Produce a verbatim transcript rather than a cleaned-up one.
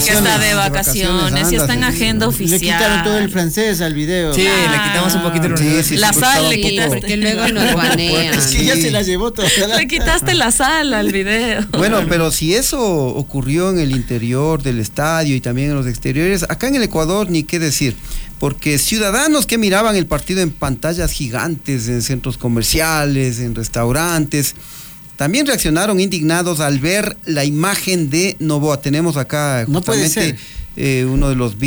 que está de vacaciones y está en agenda oficial. Le quitaron todo el francés al video. Sí, ah, le quitamos un poquito el sí, sí, la sí, sal le quitaste. Porque luego nos banean. Es que ya se la llevó toda. Le quitaste la sal al video. Bueno, pero si eso ocurrió en el interior del estadio y también en los exteriores, acá en el Ecuador ni qué decir. Porque ciudadanos que miraban el partido en pantallas gigantes, en centros comerciales, en restaurantes, también reaccionaron indignados al ver la imagen de Noboa. Tenemos acá justamente no eh, uno de los